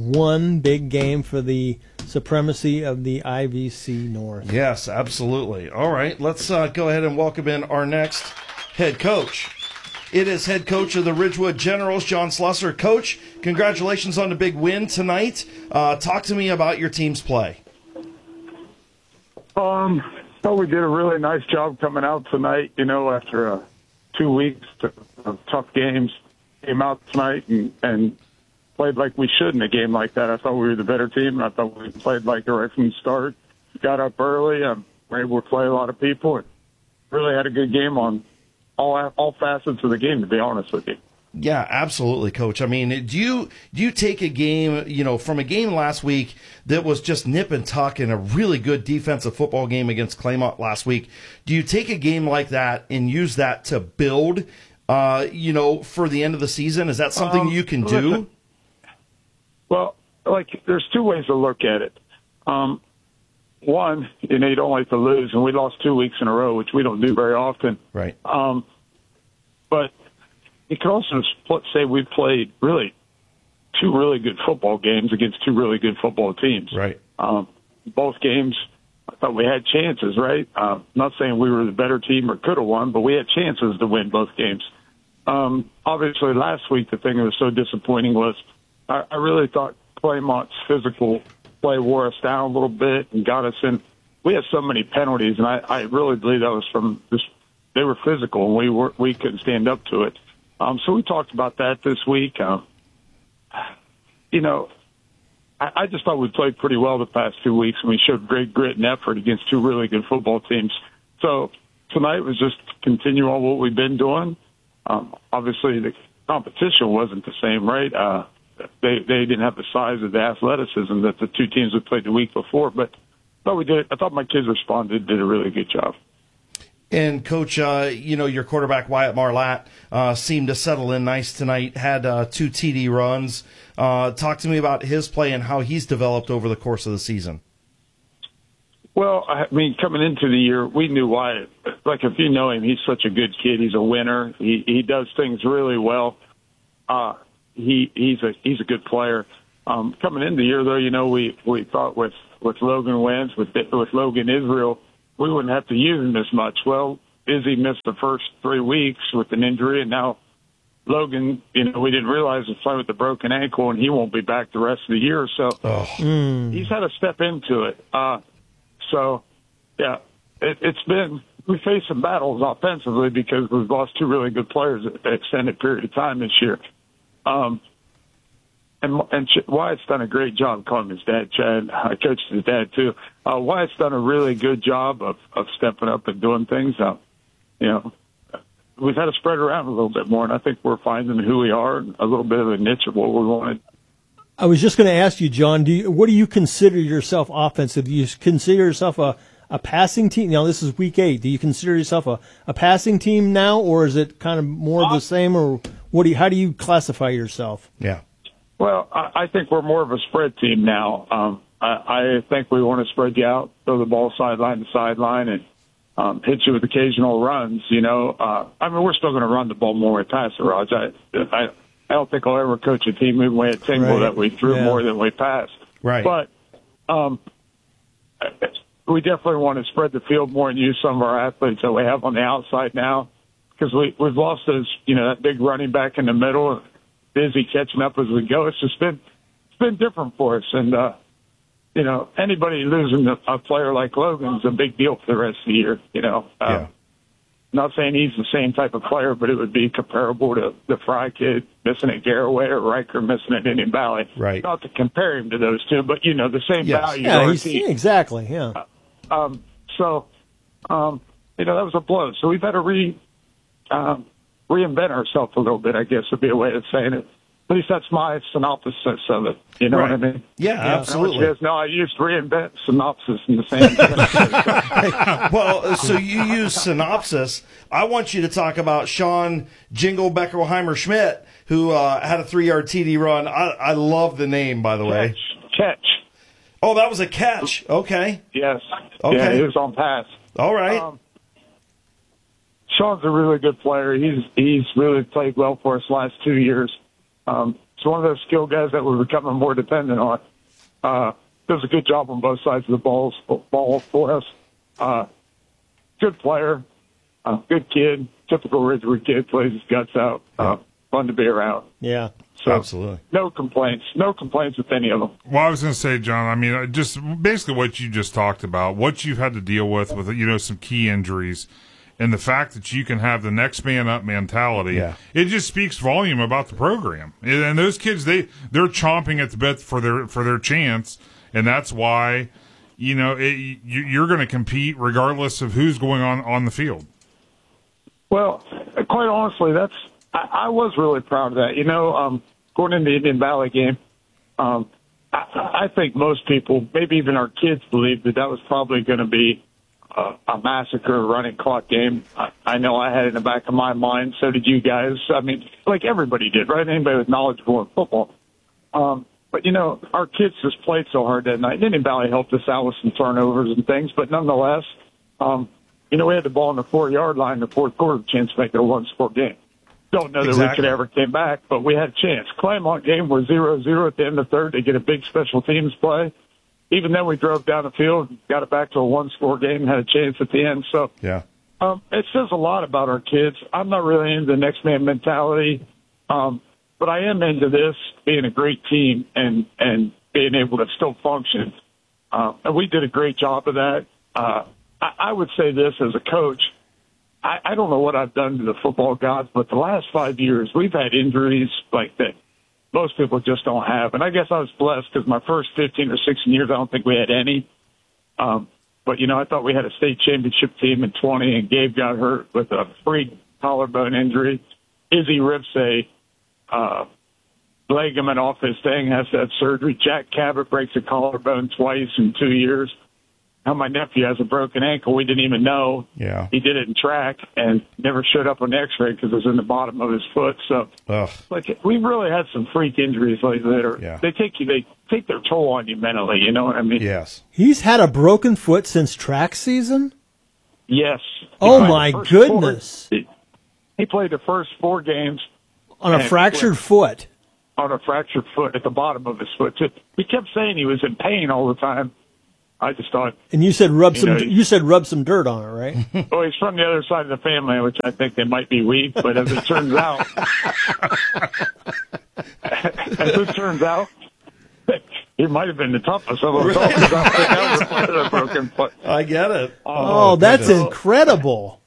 one big game for the supremacy of the I V C North. Yes, absolutely. All right, let's uh, go ahead and welcome in our next head coach. It is head coach of the Ridgewood Generals, John Slusser. Coach, congratulations on the big win tonight. Uh, talk to me about your team's play. Um, well, we did a really nice job coming out tonight, you know, after uh, two weeks of tough games. Came out tonight and, and played like we should in a game like that. I thought we were the better team, and I thought we played like it right from the start. Got up early, um, were able to play a lot of people, and really had a good game on all all facets of the game, to be honest with you. Yeah, absolutely, Coach. I mean, do you do you take a game, you know, from a game last week that was just nip and tuck and a really good defensive football game against Claymont last week? Do you take a game like that and use that to build, uh, you know, for the end of the season? Is that something Um, you can do? listen, Well, like, there's two ways to look at it. Um, one, you know, you don't like to lose, and we lost two weeks in a row, which we don't do very often. Right. Um, but you could also split- say we played really two really good football games against two really good football teams. Right. Um, both games, I thought we had chances, right? Uh, not saying we were the better team or could have won, but we had chances to win both games. Um, obviously, last week, the thing that was so disappointing was I, I really thought Claymont's physical play wore us down a little bit and got us in. We had so many penalties, and I, I really believe that was from this. They were physical, and we were we couldn't stand up to it. Um, so we talked about that this week. Um, you know, I, I just thought we played pretty well the past two weeks, and we showed great grit and effort against two really good football teams. So tonight was just continue on what we've been doing. Um, obviously, the competition wasn't the same, right? Uh, they they didn't have the size of the athleticism that the two teams we played the week before, but I thought we did. I thought my kids responded, did a really good job. And, Coach, uh, you know, your quarterback, Wyatt Marlatt, uh, seemed to settle in nice tonight, had uh, two T D runs. Uh, talk to me about his play and how he's developed over the course of the season. Well, I mean, coming into the year, we knew Wyatt. Like, if you know him, he's such a good kid. He's a winner. He he does things really well. Uh, he he's a he's a good player. Um, coming into the year, though, you know, we we thought with with Logan Wentz, with with Logan Israel, we wouldn't have to use him as much. Well, Izzy missed the first three weeks with an injury, and now Logan, you know, we didn't realize he's playing with a broken ankle, and he won't be back the rest of the year. So oh. Mm. he's had to step into it. Uh, so, yeah, it, it's been we faced some battles offensively because we've lost two really good players at an extended period of time this year. Um, and and Ch- Wyatt's done a great job calling his dad, Chad. I coached his dad, too. Uh, Wyatt's done a really good job of, of stepping up and doing things. Uh, you know, we've had to spread around a little bit more, and I think we're finding who we are and a little bit of a niche of what we wanted. I was just going to ask you, John, do you, what do you consider yourself offensive? Do you consider yourself a, a passing team? Now, this is week eight. Do you consider yourself a, a passing team now, or is it kind of more of the same, or what do you, how do you classify yourself? Yeah. Well, I, I think we're more of a spread team now. Um, I, I think we want to spread you out, throw the ball sideline to sideline, and um, hit you with occasional runs. You know, uh, I mean, we're still going to run the ball more with pass the Raj. I, I, I don't think I'll ever coach a team even way at Tingle Right. that we threw Yeah. more than we passed. Right. But um, we definitely want to spread the field more and use some of our athletes that we have on the outside now, because we, we've lost those, you know, that big running back in the middle, busy catching up as we go. It's just been it's been different for us, and uh, you know, anybody losing a, a player like Logan is a big deal for the rest of the year. You know, uh, Yeah. not saying he's the same type of player, but it would be comparable to the Fry kid missing at Garraway or Riker missing at Indian Valley. Right. Not to compare him to those two, but you know, the same Yes. value. to Yeah, our he's, team. exactly, yeah. Um, so, um, you know, that was a blow. So we've had to re, um, reinvent ourselves a little bit, I guess would be a way of saying it. At least that's my synopsis of it. You know Right. what I mean? Yeah, And I want absolutely. you guys know I used reinvent synopsis in the same. Well, so you use synopsis. I want you to talk about Sean Jingle Beckerheimer Schmidt, who uh, had a three-yard T D run. I, I love the name, by the way. Catch. Catch. Oh, that was a catch. Okay. Yes. Okay. Yeah, he was on pass. All right. Um, Sean's a really good player. He's he's really played well for us the last two years. Um, he's one of those skill guys that we're becoming more dependent on. Uh, does a good job on both sides of the balls, ball for us. Uh, good player, uh, good kid, typical Ridgewood kid, plays his guts out. Uh, fun to be around. Yeah. So Absolutely. no complaints. No complaints with any of them. Well, I was going to say, John, I mean, uh, just basically what you just talked about, what you've had to deal with, with, you know, some key injuries, and the fact that you can have the next man up mentality, Yeah. it just speaks volume about the program. And and those kids, they, they're chomping at the bit for their, for their chance, and that's why, you know, it, you, you're going to compete regardless of who's going on on the field. Well, quite honestly, that's I, I was really proud of that. You know, um, going into the Indian Valley game, um, I, I think most people, maybe even our kids, believed that that was probably going to be a, a massacre running clock game. I, I know I had it in the back of my mind. So did you guys. I mean, like everybody did, right? Anybody with knowledgeable in football. Um, but, you know, our kids just played so hard that night. Indian Valley helped us out with some turnovers and things, but nonetheless, um, you know, we had the ball on the four-yard line in the fourth quarter, chance to make it a one-score game. Don't know that Exactly. we could ever came back, but we had a chance. Claymont game was zero zero at the end of the third. They get a big special teams play. Even then, we drove down the field, got it back to a one-score game, had a chance at the end. So Yeah. um, it says a lot about our kids. I'm not really into the next man mentality, um, but I am into this being a great team and and being able to still function. Uh, and we did a great job of that. Uh, I, I would say this as a coach. I, I don't know what I've done to the football gods, but the last five years we've had injuries like that most people just don't have. And I guess I was blessed because my first fifteen or sixteen years, I don't think we had any. Um, but, you know, I thought we had a state championship team in twenty, and Gabe got hurt with a freak collarbone injury. Izzy rips a uh, ligament off his thing, has to have surgery. Jack Cabot breaks a collarbone twice in two years. how my nephew has a broken ankle. We didn't even know. Yeah. He did it in track and never showed up on the X-ray because it was in the bottom of his foot. So, Ugh. like, we've really had some freak injuries like that. Or Yeah. they take you, they take their toll on you mentally. You know what I mean? Yes. He's had a broken foot since track season? Yes. He Oh, played my the first goodness. four- he, he played the first four games On a and fractured flipped foot. on a fractured foot at the bottom of his foot. So he kept saying he was in pain all the time. I just thought, And you said rub You some know, you said rub some dirt on it, right? oh, he's from the other side of the family, which I think they might be weak. But as it turns out, as it turns out, he might have been the toughest of them all. Because I think I ever played a broken foot. I get it. Oh, that's goodness. incredible.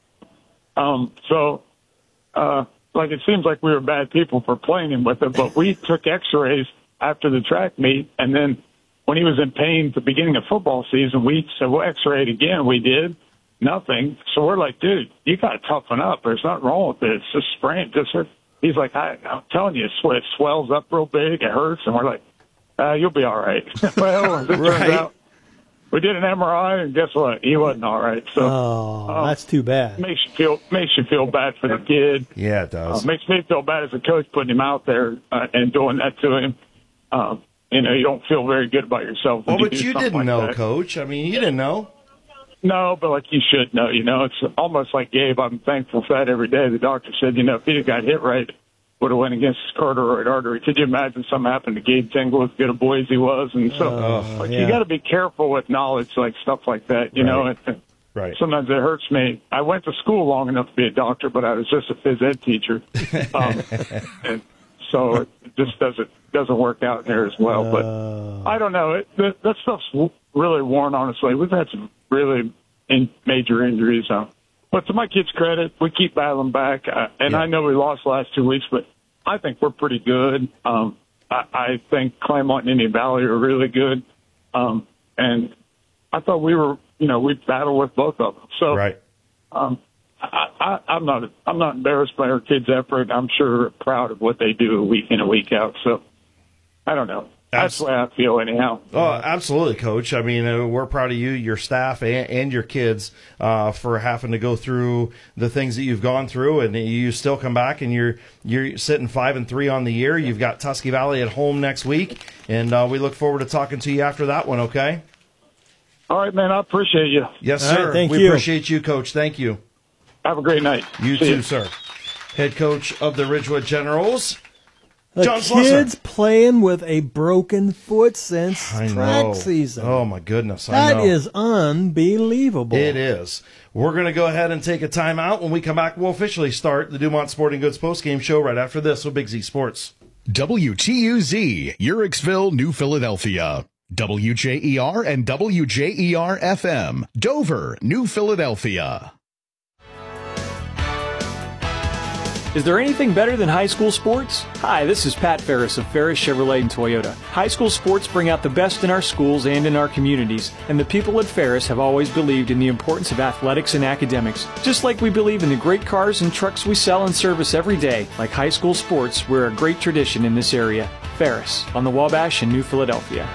Um, so, uh, like, it seems like we were bad people for playing him with it, but we took x-rays after the track meet, and then when he was in pain at the beginning of football season, we said, well, x-ray it again. We did. Nothing. So we're like, dude, you got to toughen up. There's nothing wrong with it. It's just sprain. Just hurt. He's like, I, I'm telling you, it swells up real big. It hurts. And we're like, uh, you'll be all right. Well, as it Right. turns out, we did an M R I, and guess what? He wasn't all right. So Oh, uh, that's too bad. makes you feel makes you feel bad for the kid. Yeah, it Uh, does. makes me feel bad as a coach putting him out there uh, and doing that to him. Um, you know, you don't feel very good about yourself. when Well, but do you something didn't like know, that. Coach. I mean, you didn't know. No, but like you should know. You know, it's almost like Gabe. I'm thankful for that every day. The doctor said, you know, if he had got hit right, would have went against his carotid artery. Could you imagine something happened to Gabe Tingle, as good a boy as he was? And so, Oh, like, yeah. you got to be careful with knowledge, like stuff like that. You know, and, Right. sometimes it hurts me. I went to school long enough to be a doctor, but I was just a phys ed teacher, um, and so it just doesn't doesn't work out there as well. But I don't know. It, that, that stuff's w- really worn on us lately. We've had some really in, major injuries. Uh, but to my kids' credit, we keep battling back. Uh, and Yeah. I know we lost the last two weeks, but I think we're pretty good. Um, I, I think Claremont and Indian Valley are really good. Um, and I thought we were, you know, we battled with both of them. So Right. um, I, I, I'm not, I'm not embarrassed by our kids' effort. I'm sure proud of what they do week in and week out. So I don't know. That's the way I feel anyhow. Oh, absolutely, Coach. I mean, uh, we're proud of you, your staff, and, and your kids uh, for having to go through the things that you've gone through, and you still come back and you're you're sitting five and three on the year. You've got Tusky Valley at home next week, and uh, we look forward to talking to you after that one. Okay? All right, man. I appreciate you. Yes, All sir. right, thank we you. appreciate you, Coach. Thank you. Have a great night. You See too, ya. sir. Head coach of the Ridgewood Generals. The John kid's Slusser. playing with a broken foot since I track know. season. Oh my goodness! I That know. is unbelievable. It is. We're going to go ahead and take a timeout. When we come back, we'll officially start the Dumont Sporting Goods postgame show right after this with Big Z Sports. W T U Z, Uricksville, New Philadelphia. W J E R and W J E R F M, Dover, New Philadelphia. Is there anything better than high school sports? Hi, this is Pat Ferris of Ferris Chevrolet and Toyota. High school sports bring out the best in our schools and in our communities, and the people at Ferris have always believed in the importance of athletics and academics. Just like we believe in the great cars and trucks we sell and service every day, like high school sports, we're a great tradition in this area. Ferris, on the Wabash in New Philadelphia.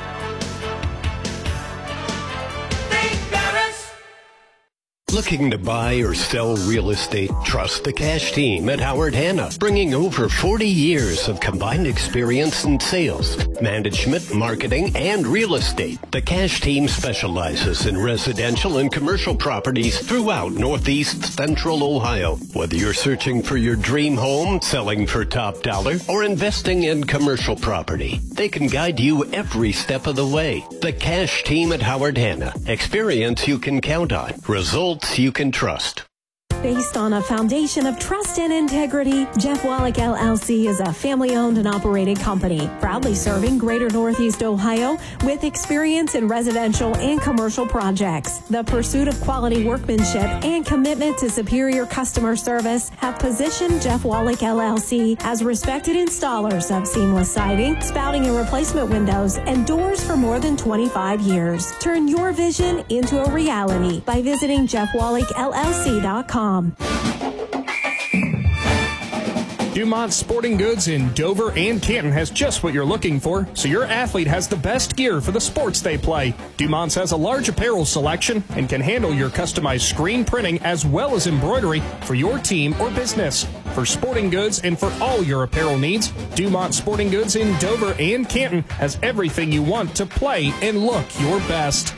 Looking to buy or sell real estate? Trust the Cash Team at Howard Hanna, bringing over forty years of combined experience in sales, management, marketing, and real estate. The Cash Team specializes in residential and commercial properties throughout Northeast Central Ohio. Whether you're searching for your dream home, selling for top dollar, or investing in commercial property, they can guide you every step of the way. The Cash Team at Howard Hanna. Experience you can count on. Results you can trust. Based on a foundation of trust and integrity, Jeff Wallach L L C is a family-owned and operated company, proudly serving Greater Northeast Ohio with experience in residential and commercial projects. The pursuit of quality workmanship and commitment to superior customer service have positioned Jeff Wallach L L C as respected installers of seamless siding, spouting and replacement windows, and doors for more than twenty-five years. Turn your vision into a reality by visiting jeff wallach L L C dot com. Dumont Sporting Goods in Dover and Canton has just what you're looking for, so your athlete has the best gear for the sports they play. Dumont's has a large apparel selection and can handle your customized screen printing as well as embroidery for your team or business. For sporting goods and for all your apparel needs, Dumont Sporting Goods in Dover and Canton has everything you want to play and look your best.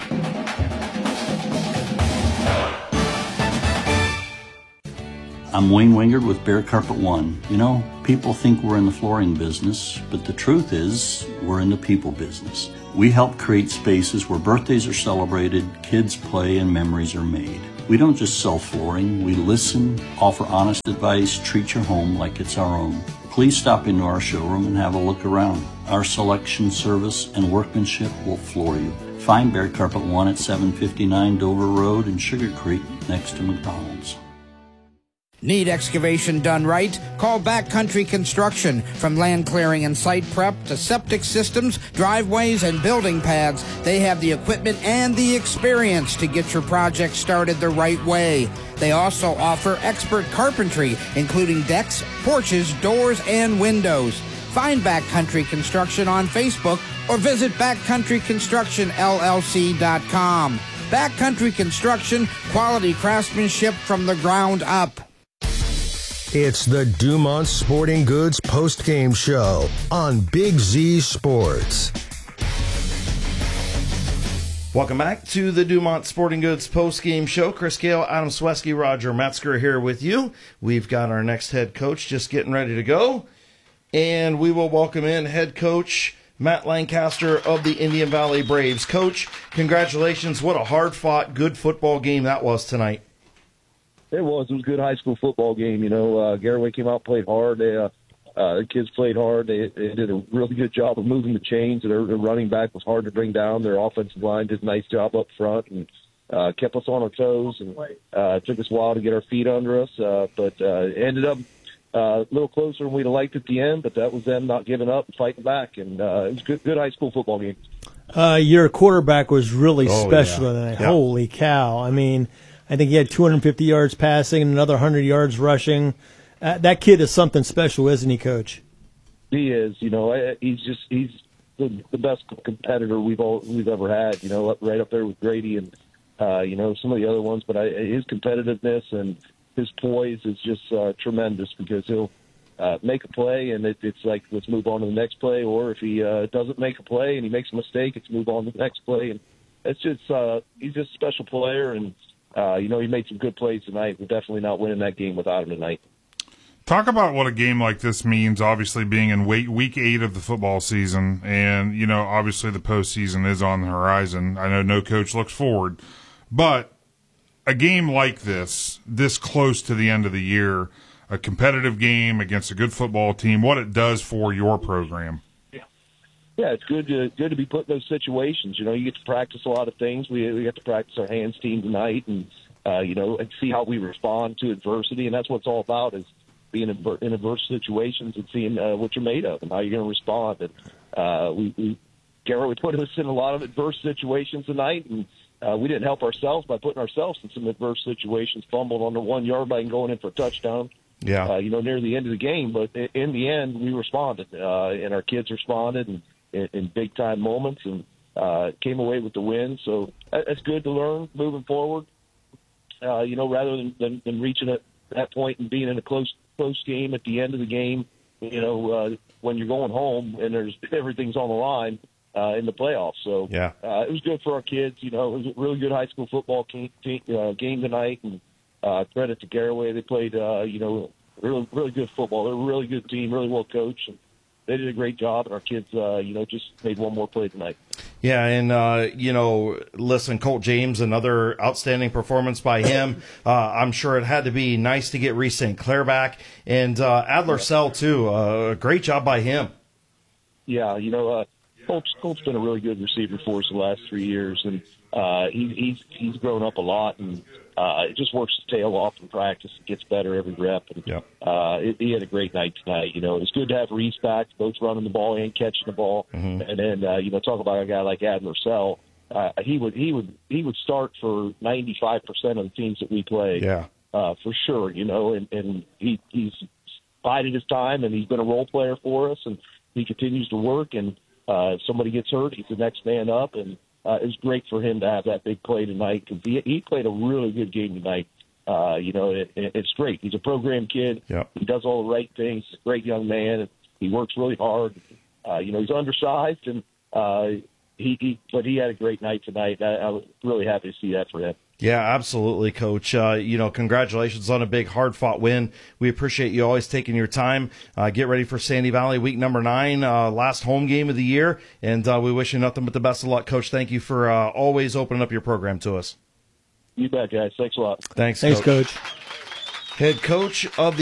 I'm Wayne Wingard with Bear Carpet One. You know, people think we're in the flooring business, but the truth is we're in the people business. We help create spaces where birthdays are celebrated, kids play, and memories are made. We don't just sell flooring, we listen, offer honest advice, treat your home like it's our own. Please stop into our showroom and have a look around. Our selection, service, and workmanship will floor you. Find Bear Carpet One at seven fifty-nine Dover Road in Sugar Creek next to McDonald's. Need excavation done right? Call Backcountry Construction. From land clearing and site prep to septic systems, driveways, and building pads, they have the equipment and the experience to get your project started the right way. They also offer expert carpentry, including decks, porches, doors, and windows. Find Backcountry Construction on Facebook or visit backcountry construction L L C dot com. Backcountry Construction, quality craftsmanship from the ground up. It's the Dumont Sporting Goods post-game show on Big Z Sports. Welcome back to the Dumont Sporting Goods post-game show. Chris Gale, Adam Swesky, Roger Metzger here with you. We've got our next head coach just getting ready to go. And we will welcome in head coach Matt Lancaster of the Indian Valley Braves. Coach, congratulations. What a hard-fought, good football game that was tonight. It was. It was a good high school football game. You know, uh, Garraway came out, played hard. They, uh, uh, the kids played hard. They, they did a really good job of moving the chains. Their, their running back was hard to bring down. Their offensive line did a nice job up front and uh, kept us on our toes. And uh, it took us a while to get our feet under us, uh, but uh, it ended up uh, a little closer than we'd have liked at the end. But that was them not giving up and fighting back. And uh, it was a good, good high school football game. Uh, your quarterback was really Oh, special yeah. tonight. Yeah. Holy cow. I mean, I think he had two hundred fifty yards passing and another one hundred yards rushing. Uh, that kid is something special, isn't he, Coach? He is. You know, I- he's just he's the, the best competitor we've all we've ever had. You know, up, right up there with Grady and uh, you know some of the other ones. But I, his competitiveness and his poise is just uh, tremendous because he'll uh, make a play and it, it's like let's move on to the next play. Or if he uh, doesn't make a play and he makes a mistake, it's move on to the next play. And it's just uh, he's just a special player and. Uh, you know, he made some good plays tonight. We're definitely not winning that game without him tonight. Talk about what a game like this means, obviously being in week, week eight of the football season. And, you know, obviously the postseason is on the horizon. I know no coach looks forward. But a game like this, this close to the end of the year, a competitive game against a good football team, what it does for your program. Yeah, it's good to good to be put in those situations. You know, you get to practice a lot of things. We we get to practice our hands team tonight, and uh, you know, and see how we respond to adversity. And that's what it's all about: is being in, in adverse situations and seeing uh, what you're made of and how you're going to respond. And uh, we, we Garrett put us in a lot of adverse situations tonight, and uh, we didn't help ourselves by putting ourselves in some adverse situations. Fumbled on the one yard line, going in for a touchdown. Yeah, uh, you know, near the end of the game. But in the end, we responded, uh, and our kids responded, and. In, in big time moments and uh, came away with the win. So that, that's good to learn moving forward. Uh, you know, rather than, than, than reaching at that point and being in a close close game at the end of the game, you know, uh, when you're going home and there's everything's on the line uh, in the playoffs. So yeah, uh, it was good for our kids. You know, it was a really good high school football game, uh, game tonight. And uh, credit to Garraway. They played, uh, you know, really, really good football. They're a really good team, really well coached. And, they did a great job, and our kids, uh, you know, just made one more play tonight. Yeah, and, uh, you know, listen, Colt James, another outstanding performance by him. uh, I'm sure it had to be nice to get Reese Saint Clair back. And uh, Adler Sell, too. Uh, great job by him. Yeah, you know, uh, Colt's, Colt's been a really good receiver for us the last three years, and uh, he, he's he's grown up a lot, and uh, it just works his tail off in practice. It gets better every rep. And, yep. uh, it, he had a great night tonight. You know, it's good to have Reese back, both running the ball and catching the ball. Mm-hmm. And then, uh, you know, talk about a guy like Adler Sell. Uh, he would he would he would start for ninety-five percent of the teams that we play. Yeah, uh, for sure. You know, and, and he he's bided his time, and he's been a role player for us, and he continues to work. And uh, if somebody gets hurt, he's the next man up. And uh, it's great for him to have that big play tonight because he, he played a really good game tonight. Uh, you know, it, it, it's great. He's a program kid. Yep. He does all the right things. He's a great young man. He works really hard. Uh, you know, he's undersized, and uh, he, he but he had a great night tonight. I, I was really happy to see that for him. Yeah, absolutely, Coach. Uh, you know, congratulations on a big, hard-fought win. We appreciate you always taking your time. Uh, get ready for Sandy Valley week number nine, uh, last home game of the year, and uh, we wish you nothing but the best of luck, Coach. Thank you for uh, always opening up your program to us. You bet, guys. Thanks a lot. Thanks, Thanks, Coach. Coach. Head coach of the